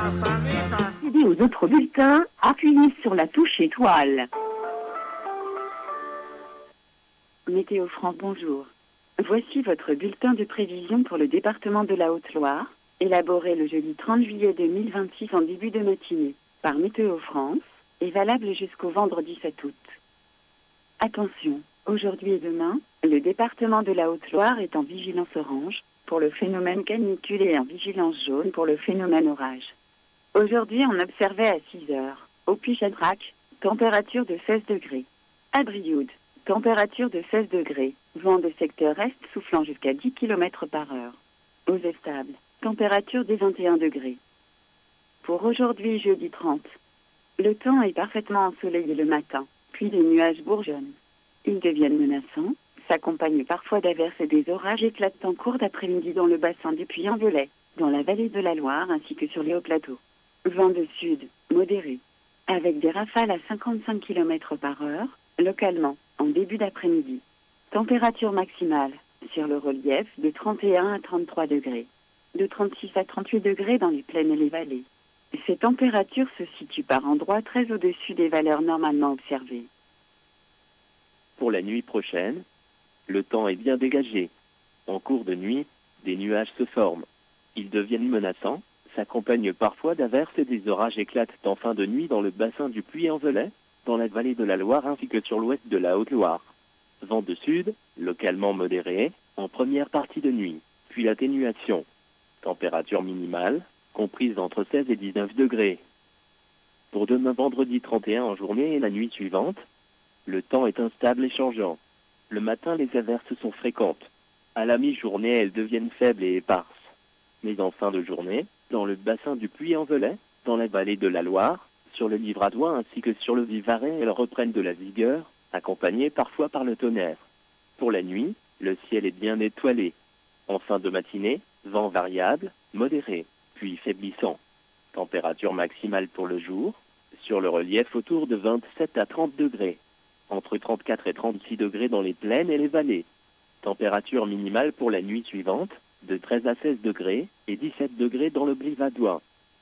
Accéder aux autres bulletins, appuyez sur la touche étoile. Météo France, bonjour. Voici votre bulletin de prévision pour le département de la Haute-Loire, élaboré le jeudi 30 juillet 2026 en début de matinée par Météo France et valable jusqu'au vendredi 7 août. Attention, aujourd'hui et demain, le département de la Haute-Loire est en vigilance orange pour le phénomène canicule et en vigilance jaune pour le phénomène orage. Aujourd'hui, on observait à 6 heures, au Puy-Chadrac, température de 16 degrés. À Brioude, température de 16 degrés, vent de secteur est soufflant jusqu'à 10 km par heure. Aux Estables, température des 21 degrés. Pour aujourd'hui, jeudi 30, le temps est parfaitement ensoleillé le matin, puis les nuages bourgeonnent. Ils deviennent menaçants, s'accompagnent parfois d'averses et des orages éclatent en cours d'après-midi dans le bassin du Puy-en-Velay, dans la vallée de la Loire ainsi que sur les hauts plateaux. Vent de sud, modéré, avec des rafales à 55 km par heure, localement, en début d'après-midi. Température maximale, sur le relief, de 31 à 33 degrés. De 36 à 38 degrés dans les plaines et les vallées. Ces températures se situent par endroits très au-dessus des valeurs normalement observées. Pour la nuit prochaine, le temps est bien dégagé. En cours de nuit, des nuages se forment. Ils deviennent menaçants, s'accompagnent parfois d'averses et des orages éclatent en fin de nuit dans le bassin du Puy-en-Velay, dans la vallée de la Loire ainsi que sur l'ouest de la Haute-Loire. Vent de sud, localement modéré, en première partie de nuit, puis atténuation. Température minimale, comprise entre 16 et 19 degrés. Pour demain vendredi 31 en journée et la nuit suivante, le temps est instable et changeant. Le matin, les averses sont fréquentes. À la mi-journée, elles deviennent faibles et éparses. Mais en fin de journée, dans le bassin du Puy-en-Velay, dans la vallée de la Loire, sur le Livradois ainsi que sur le Vivarais, elles reprennent de la vigueur, accompagnées parfois par le tonnerre. Pour la nuit, le ciel est bien étoilé. En fin de matinée, vent variable, modéré, puis faiblissant. Température maximale pour le jour, sur le relief autour de 27 à 30 degrés. Entre 34 et 36 degrés dans les plaines et les vallées. Température minimale pour la nuit suivante, de 13 à 16 degrés et 17 degrés dans le Brivadois.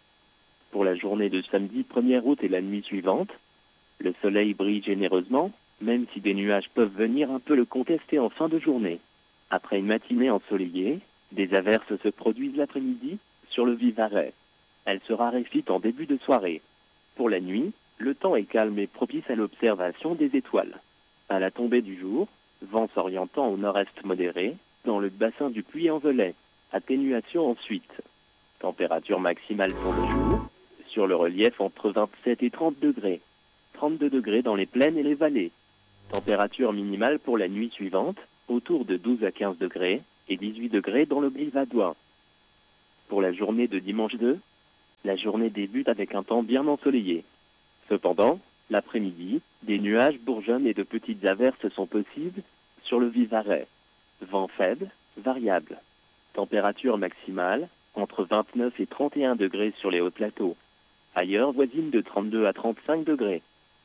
Pour la journée de samedi 1er août et la nuit suivante, le soleil brille généreusement, même si des nuages peuvent venir un peu le contester en fin de journée. Après une matinée ensoleillée, des averses se produisent l'après-midi sur le Vivarais. Elles se raréfient en début de soirée. Pour la nuit, le temps est calme et propice à l'observation des étoiles. À la tombée du jour, vent s'orientant au nord-est modéré, dans le bassin du Puy-en-Velay. Atténuation ensuite. Température maximale pour le jour, sur le relief entre 27 et 30 degrés. 32 degrés dans les plaines et les vallées. Température minimale pour la nuit suivante, autour de 12 à 15 degrés, et 18 degrés dans le Brivadois. Pour la journée de dimanche 2, la journée débute avec un temps bien ensoleillé. Cependant, l'après-midi, des nuages bourgeonnent et de petites averses sont possibles sur le Vivarais. Vent faible, variable. Température maximale, entre 29 et 31 degrés sur les hauts plateaux. Ailleurs voisine de 32 à 35 degrés.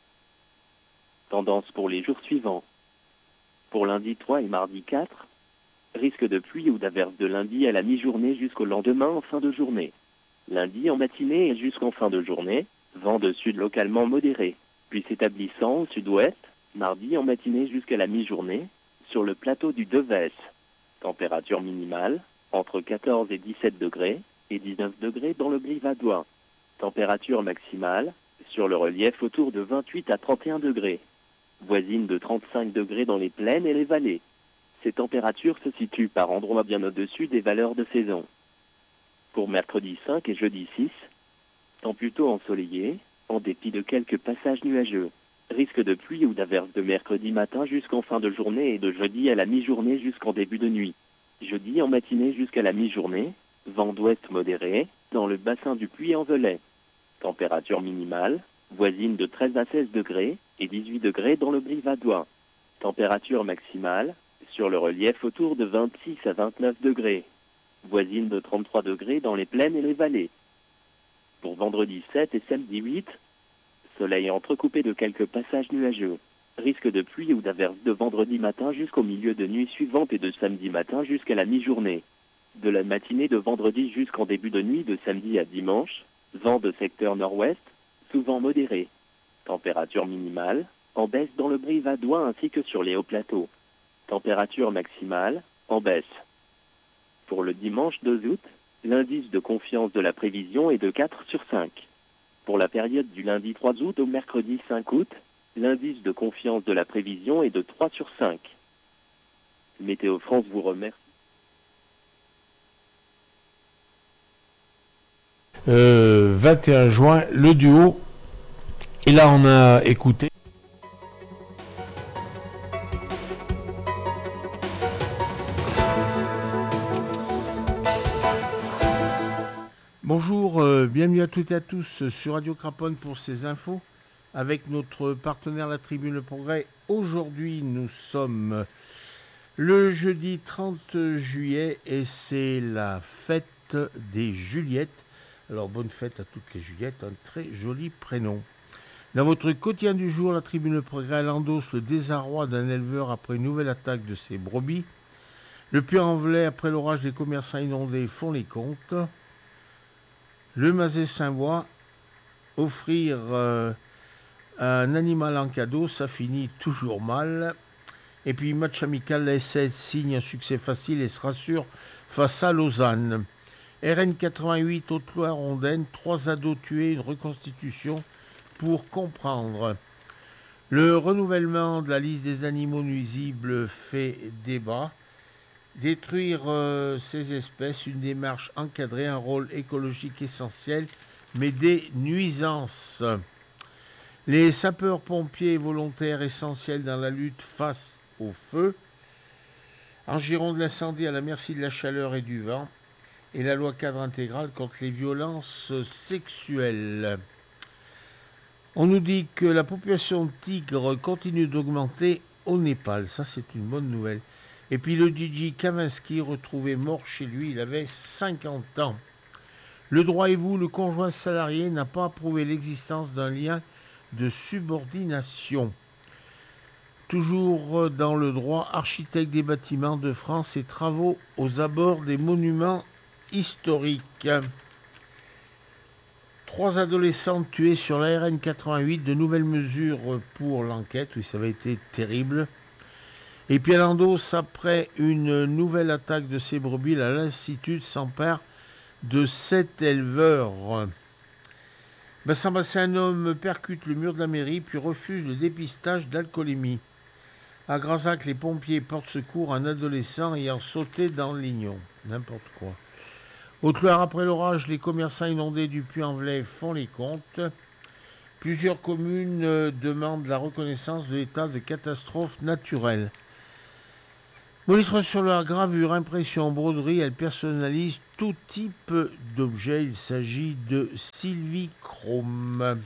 Tendance pour les jours suivants. Pour lundi 3 et mardi 4, risque de pluie ou d'averse de lundi à la mi-journée jusqu'au lendemain en fin de journée. Lundi en matinée et jusqu'en fin de journée, vent de sud localement modéré, puis s'établissant au sud-ouest, mardi en matinée jusqu'à la mi-journée, sur le plateau du Devès. Température minimale, entre 14 et 17 degrés, et 19 degrés dans le Brivadois. Température maximale, sur le relief autour de 28 à 31 degrés. Voisine de 35 degrés dans les plaines et les vallées. Ces températures se situent par endroits bien au-dessus des valeurs de saison. Pour mercredi 5 et jeudi 6, temps plutôt ensoleillé, en dépit de quelques passages nuageux. Risque de pluie ou d'averse de mercredi matin jusqu'en fin de journée et de jeudi à la mi-journée jusqu'en début de nuit. Jeudi en matinée jusqu'à la mi-journée, vent d'ouest modéré, dans le bassin du Puy-en-Velay. Température minimale, voisine de 13 à 16 degrés et 18 degrés dans le Brivadois. Température maximale, sur le relief autour de 26 à 29 degrés. Voisine de 33 degrés dans les plaines et les vallées. Pour vendredi 7 et samedi 8, soleil entrecoupé de quelques passages nuageux. Risque de pluie ou d'averse de vendredi matin jusqu'au milieu de nuit suivante et de samedi matin jusqu'à la mi-journée. De la matinée de vendredi jusqu'en début de nuit de samedi à dimanche, Vent de secteur nord-ouest, souvent modéré. Température minimale, en baisse dans le Brivadois ainsi que sur les hauts plateaux. Température maximale, en baisse. Pour le dimanche 2 août, l'indice de confiance de la prévision est de 4 sur 5. Pour la période du lundi 3 août au mercredi 5 août, l'indice de confiance de la prévision est de 3 sur 5. Météo France vous remercie. 21 juin, le duo. Et là, on a écouté. Bonjour, bienvenue à toutes et à tous sur Radio Craponne pour ces infos avec notre partenaire La Tribune Le Progrès. Aujourd'hui, nous sommes le jeudi 30 juillet et c'est la fête des Juliettes. Alors, bonne fête à toutes les Juliettes, un très joli prénom. Dans votre quotidien du jour, La Tribune Le Progrès endosse le désarroi d'un éleveur après une nouvelle attaque de ses brebis. Le Puy-en-Velay, après l'orage, des commerçants inondés font les comptes. Le Mazet-Saint-Bois, offrir un animal en cadeau, ça finit toujours mal. Et puis, match amical, la S7 signe un succès facile et se rassure face à Lausanne. RN 88, Haute-Loire-Rondaine, 3 ados tués, une reconstitution pour comprendre. Le renouvellement de la liste des animaux nuisibles fait débat. Détruire ces espèces, une démarche encadrée, un rôle écologique essentiel, mais des nuisances. Les sapeurs-pompiers volontaires essentiels dans la lutte face au feu. En Gironde, l'incendie à la merci de la chaleur et du vent. Et la loi cadre intégrale contre les violences sexuelles. On nous dit que la population de tigres continue d'augmenter au Népal. Ça, c'est une bonne nouvelle. Et puis le DJ Kavinsky retrouvé mort chez lui, il avait 50 ans. Le droit et vous, le conjoint salarié n'a pas approuvé l'existence d'un lien de subordination. Toujours dans le droit, architecte des bâtiments de France et travaux aux abords des monuments historiques. 3 adolescentes tuées sur la RN 88, de nouvelles mesures pour l'enquête. Oui, ça avait été terrible. Et puis à l'endos, après une nouvelle attaque de ces brebis, la lassitude s'empare de 7 éleveurs. Bassin-Bassin, un homme percute le mur de la mairie puis refuse le dépistage d'alcoolémie. À Grasac, les pompiers portent secours à un adolescent ayant sauté dans le lignon. N'importe quoi. Haute-Loire, après l'orage, les commerçants inondés du Puy-en-Velay font les comptes. Plusieurs communes demandent la reconnaissance de l'état de catastrophe naturelle. Monitre sur leur gravure, impression, broderie, elle personnalise tout type d'objet. Il s'agit de Sylvie Chrome.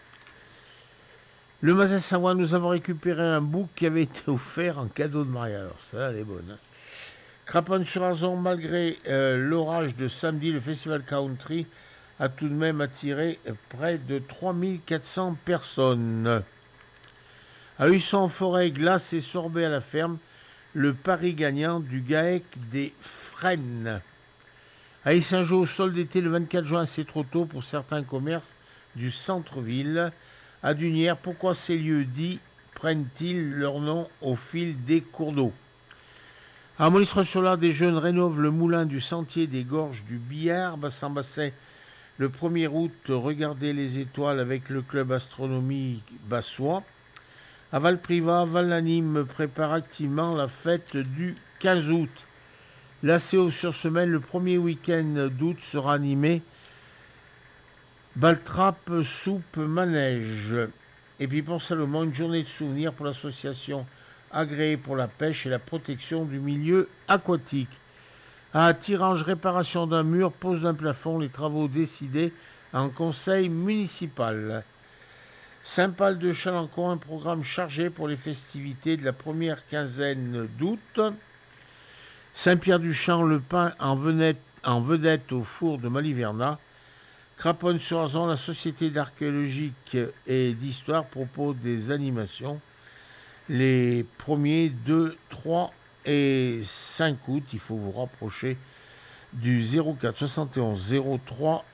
Le Mazet-Savoie, nous avons récupéré un bouc qui avait été offert en cadeau de mariage. Alors, ça, elle est bonne. Hein. Craponne-sur-Arzon, malgré l'orage de samedi, le Festival Country a tout de même attiré près de 3400 personnes. À Husson-en-Forêt, glace et sorbet à la ferme, le pari gagnant du GAEC des Fresnes. À Issingeau, au sol d'été, le 24 juin, c'est trop tôt pour certains commerces du centre-ville. À Dunières, pourquoi ces lieux dits prennent-ils leur nom au fil des cours d'eau? À Monistrol-sur-Loire, des jeunes rénovent le moulin du sentier des gorges du Billard. Bassin-Bassin, le 1er août, regardez les étoiles avec le club astronomique Bassois. À Valprivat, Val-Lanime prépare activement la fête du 15 août. L'ACO sur semaine, le premier week-end d'août sera animé Baltrape, soupe, manège. Et puis pour Salomon, une journée de souvenirs pour l'association agréée pour la pêche et la protection du milieu aquatique. À Tirange, réparation d'un mur, pose d'un plafond, les travaux décidés en conseil municipal. Saint-Pal de Chalancon, un programme chargé pour les festivités de la première quinzaine d'août. Saint-Pierre-du-Champ, le pain en vedette au four de Maliverna. Craponne-sur-Arzon, la Société d'archéologique et d'histoire propose des animations les 1er, 2, 3 et 5 août. Il faut vous rapprocher du 04 71 03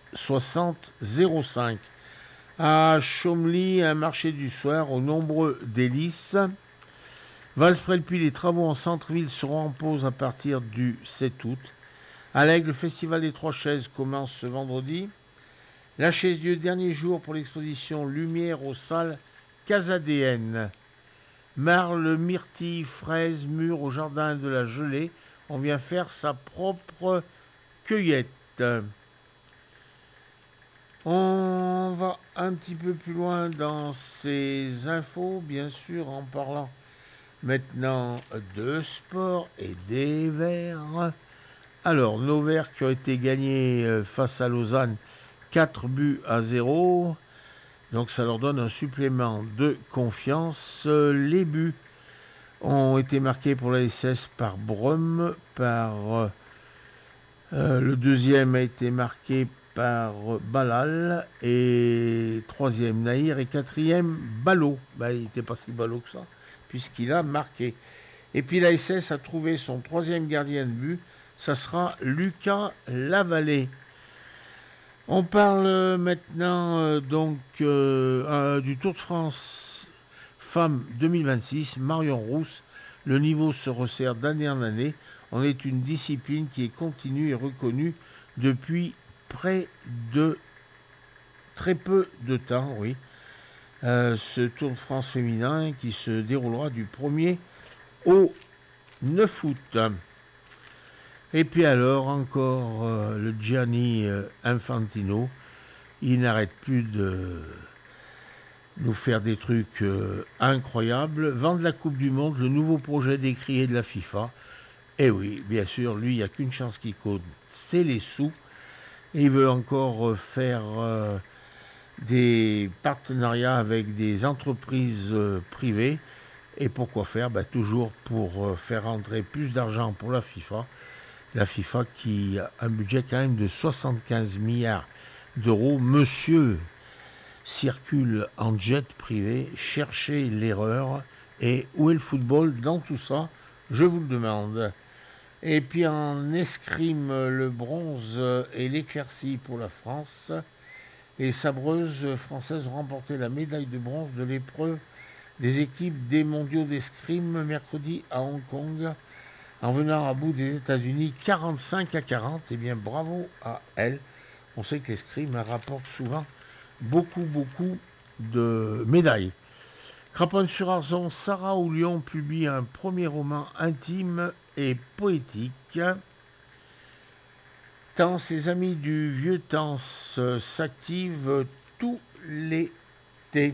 60 05. À Chomely, un marché du soir aux nombreux délices. Valsprel-Puy, les travaux en centre-ville seront en pause à partir du 7 août. À l'Aigle, le festival des Trois Chaises commence ce vendredi. La Chaise-Dieu, dernier jour pour l'exposition Lumière aux salles Casadéennes. Marle, myrtille, fraise, mûre au jardin de la Gelée. On vient faire sa propre cueillette. On va un petit peu plus loin dans ces infos, bien sûr, en parlant maintenant de sport et des Verts. Alors, nos Verts qui ont été gagnés face à Lausanne 4-0. Donc ça leur donne un supplément de confiance. Les buts ont été marqués pour la SS par Brum, le deuxième a été marqué par Balal, et troisième Nahir, et quatrième Ballot. Il n'était pas si ballot que ça, puisqu'il a marqué. Et puis la SS a trouvé son troisième gardien de but, ça sera Lucas Lavallée. On parle maintenant du Tour de France Femmes 2026. Marion Rousse, le niveau se resserre d'année en année. On est une discipline qui est continue et reconnue depuis près de très peu de temps, oui. Ce Tour de France féminin qui se déroulera du 1er au 9 août. Et puis alors, encore le Gianni Infantino, il n'arrête plus de nous faire des trucs incroyables. Vendre la Coupe du Monde, le nouveau projet décrié de la FIFA. Et oui, bien sûr, lui, il n'y a qu'une chance qui compte, c'est les sous. Et il veut encore faire des partenariats avec des entreprises privées. Et pourquoi faire ? Toujours pour faire rentrer plus d'argent pour la FIFA. La FIFA qui a un budget quand même de 75 milliards d'euros. Monsieur circule en jet privé, cherchez l'erreur. Et où est le football dans tout ça ? Je vous le demande. Et puis en escrime, le bronze et l'éclaircie pour la France. Les sabreuses françaises ont remporté la médaille de bronze de l'épreuve des équipes des mondiaux d'escrime mercredi à Hong Kong, en venant à bout des États-Unis 45-40. Eh bien, bravo à elles. On sait que l'escrime rapporte souvent beaucoup de médailles. Craponne-sur-Arzon, Sarah Oulion publie un premier roman intime et poétique. Tant ses amis du vieux temps s'activent tout l'été.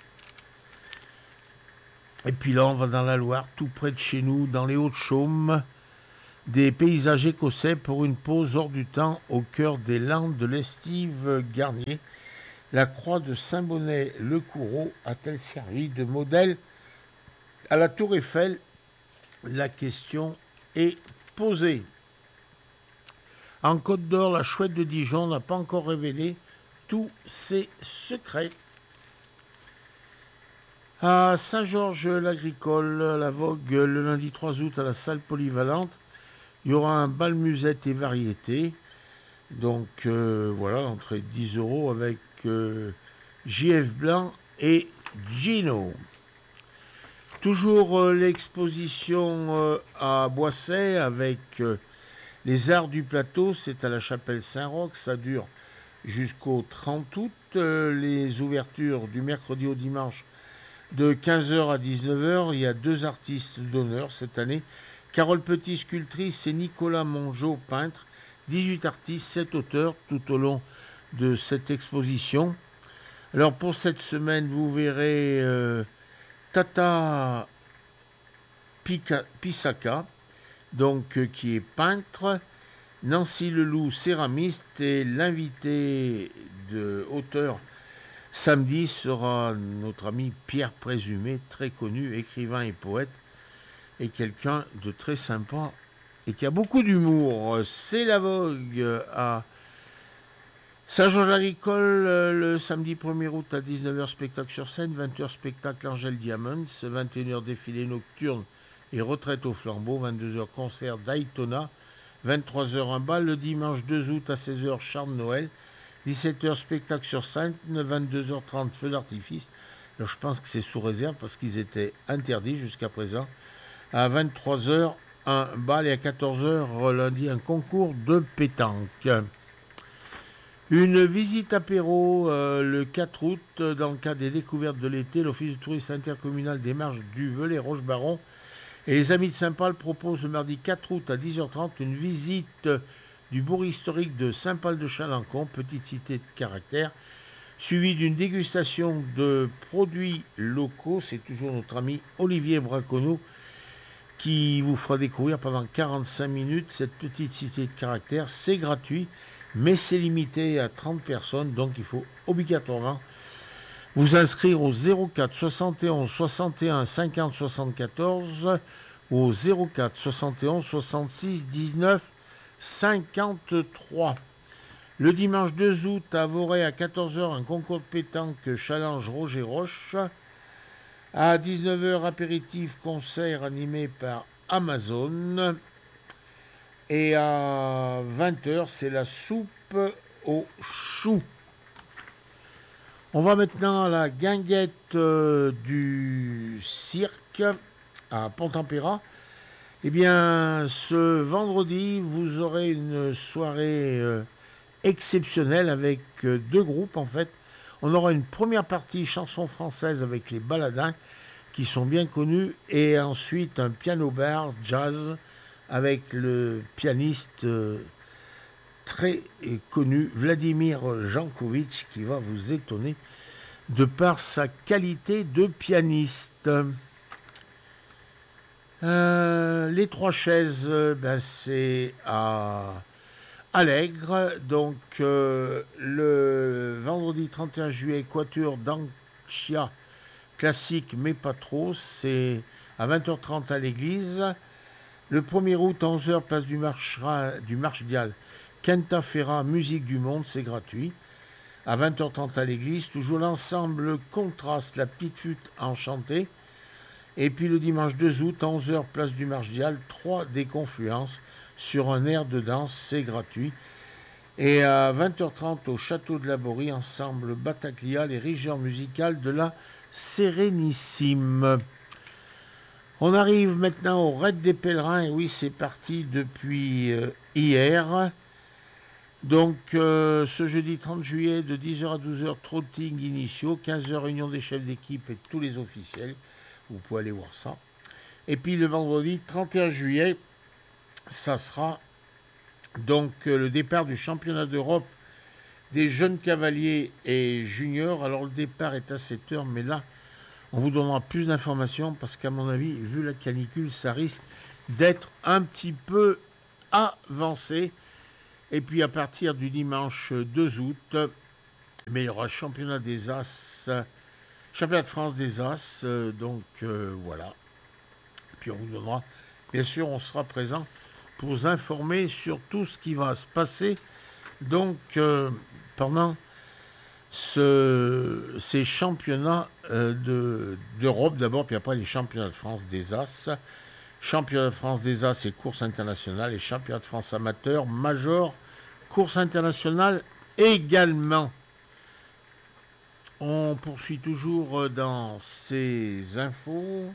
Et puis là, on va dans la Loire, tout près de chez nous, dans les Hauts-de-Chaume, des paysages écossais pour une pause hors du temps au cœur des Landes de l'Estive Garnier. La croix de Saint-Bonnet-le-Coureau a-t-elle servi de modèle à la Tour Eiffel ? La question est posée. En Côte d'Or, la chouette de Dijon n'a pas encore révélé tous ses secrets. À Saint-Georges-l'Agricole, la Vogue, le lundi 3 août à la salle polyvalente, il y aura un bal musette et variété. Donc voilà, l'entrée de 10 € avec JF Blanc et Gino. Toujours l'exposition à Boisset avec les arts du plateau, c'est à la chapelle Saint-Roch, ça dure jusqu'au 30 août. Les ouvertures du mercredi au dimanche de 15h à 19h, il y a 2 artistes d'honneur cette année. Carole Petit, sculptrice, et Nicolas Mongeau, peintre. 18 artistes, 7 auteurs tout au long de cette exposition. Alors pour cette semaine, vous verrez Tata Pisaka, qui est peintre, Nancy Leloup, céramiste, et l'invité de auteur samedi sera notre ami Pierre Présumé, très connu, écrivain et poète, et quelqu'un de très sympa et qui a beaucoup d'humour. C'est la Vogue à Saint-Georges-l'Agricole, le samedi 1er août à 19h, spectacle sur scène, 20h, spectacle Angèle Diamonds, 21h, défilé nocturne et retraite au flambeau, 22h, concert d'Aitona, 23h, un bal le dimanche 2 août à 16h, Charles Noël, 17h, spectacle sur scène. 22h30, feu d'artifice. Alors, je pense que c'est sous réserve parce qu'ils étaient interdits jusqu'à présent. À 23h, un bal et à 14h, lundi, un concours de pétanque. Une visite apéro le 4 août, dans le cadre des découvertes de l'été, l'Office du tourisme intercommunal des Marges du Velay-Roche-Baron et les Amis de Saint-Paul proposent le mardi 4 août à 10h30 une visite du bourg historique de Saint-Paul-de-Chalancon, petite cité de caractère, suivie d'une dégustation de produits locaux. C'est toujours notre ami Olivier Braconneau qui vous fera découvrir pendant 45 minutes cette petite cité de caractère. C'est gratuit, mais c'est limité à 30 personnes, donc il faut obligatoirement vous inscrire au 04 71 61 50 74 ou au 04 71 66 19 53. Le dimanche 2 août à Voray à 14h, un concours de pétanque challenge Roger Roche. À 19h, apéritif concert animé par Amazon. Et à 20h, c'est la soupe aux choux. On va maintenant à la guinguette du cirque à Pont-Tempéra. Eh bien, ce vendredi, vous aurez une soirée exceptionnelle avec deux groupes en fait. On aura une première partie chanson française avec les Baladins qui sont bien connus et ensuite un piano-bar jazz avec le pianiste très connu Vladimir Jankovic qui va vous étonner de par sa qualité de pianiste. Les Trois Chaises, c'est à Allègre, donc le vendredi 31 juillet, Quatuor d'Anchia, classique mais pas trop, c'est à 20h30 à l'église. Le 1er août, 11h, place du Marchdial, Quinta Ferra, musique du monde, c'est gratuit. À 20h30 à l'église, toujours l'ensemble Contraste, la petite flûte enchantée. Et puis le dimanche 2 août, 11h, place du Marchdial, 3 des Confluences sur un air de danse, c'est gratuit. Et à 20h30 au château de la Borie, ensemble Bataclia, les rigueurs musicales de la Sérénissime. On arrive maintenant au Raid des Pèlerins, et oui, c'est parti depuis hier. Donc, ce jeudi 30 juillet, de 10h à 12h, trotting initiaux, 15h, réunion des chefs d'équipe et tous les officiels. Vous pouvez aller voir ça. Et puis, le vendredi 31 juillet, ça sera donc le départ du championnat d'Europe des jeunes cavaliers et juniors. Alors, le départ est à 7h, mais là, on vous donnera plus d'informations parce qu'à mon avis, vu la canicule, ça risque d'être un petit peu avancé. Et puis à partir du dimanche 2 août, mais il y aura championnat des As, championnat de France des As, donc voilà. Puis on vous donnera, bien sûr, on sera présent pour vous informer sur tout ce qui va se passer. Donc pendant ces championnats d'Europe d'abord, puis après les championnats de France des As. Championnat de France des As et course internationale et championnat de France amateur, major, course internationale également. On poursuit toujours dans ces infos.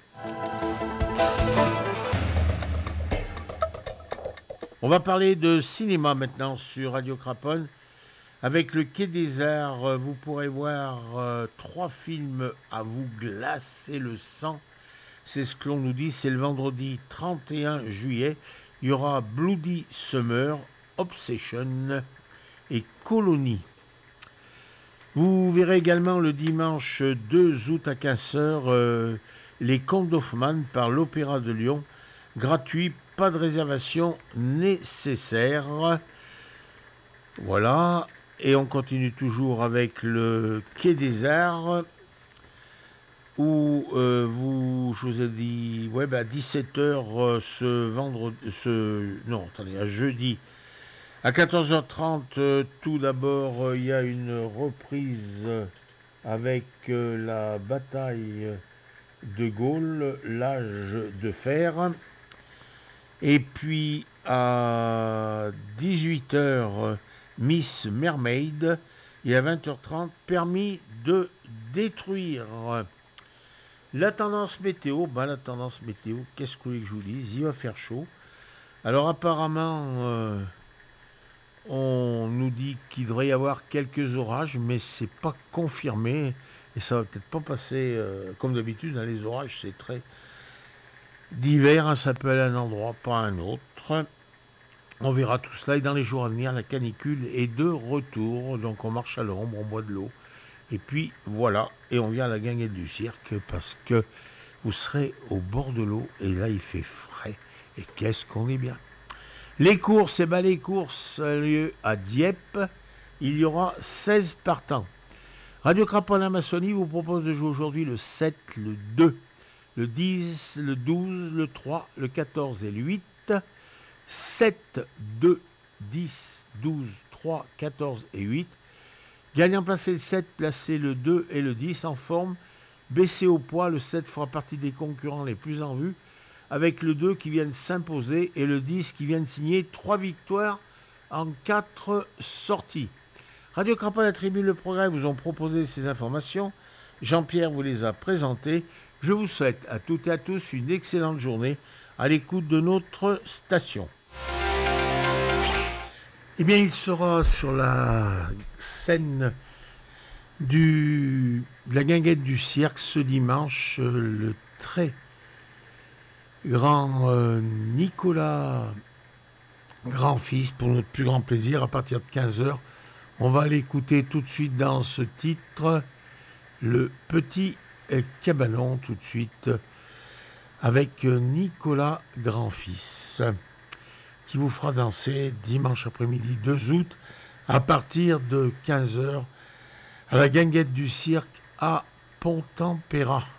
On va parler de cinéma maintenant sur Radio Craponne. Avec le Quai des Arts, vous pourrez voir 3 films à vous glacer le sang. C'est ce que l'on nous dit, c'est le vendredi 31 juillet. Il y aura Bloody Summer, Obsession et Colony. Vous verrez également le dimanche 2 août à 15h les Contes d'Hoffmann par l'Opéra de Lyon. Gratuit, pas de réservation nécessaire. Voilà. Et on continue toujours avec le Quai des Arts. Où je vous ai dit, à 17h à jeudi, à 14h30, tout d'abord, il y a une reprise avec la bataille de Gaulle, l'âge de fer. Et puis à 18h, Miss Mermaid, Et à 20h30, permis de détruire. La tendance météo, qu'est-ce que vous voulez que je vous dise? Il va faire chaud. Alors apparemment, on nous dit qu'il devrait y avoir quelques orages, mais c'est pas confirmé. Et ça va peut-être pas passer comme d'habitude. Dans les orages, c'est très divers. Hein, ça peut aller à un endroit, pas à un autre. On verra tout cela. Et dans les jours à venir, la canicule est de retour. Donc on marche à l'ombre, on boit de l'eau. Et puis voilà. Et on vient à la guinguette du cirque parce que vous serez au bord de l'eau. Et là, il fait frais. Et qu'est-ce qu'on est bien. Les courses, les courses ont lieu à Dieppe. Il y aura 16 partants. Radio Craponne Amazonie vous propose de jouer aujourd'hui le 7, le 2, le 10, le 12, le 3, le 14 et le 8. 7, 2, 10, 12, 3, 14 et 8. Gagnant placé le 7, placé le 2 et le 10 en forme. Baissé au poids, le 7 fera partie des concurrents les plus en vue, avec le 2 qui vient de s'imposer et le 10 qui vient de signer 3 victoires en 4 sorties. Radio Craponne, la Tribune Le Progrès vous ont proposé ces informations. Jean-Pierre vous les a présentées. Je vous souhaite à toutes et à tous une excellente journée à l'écoute de notre station. Eh bien, il sera sur la scène de la guinguette du cirque ce dimanche le très grand Nicolas Grand-Fils pour notre plus grand plaisir à partir de 15h. On va l'écouter tout de suite dans ce titre, le petit cabanon, tout de suite, avec Nicolas Grand-Fils, qui vous fera danser dimanche après-midi 2 août à partir de 15h à la guinguette du cirque à Pont-en-Péra.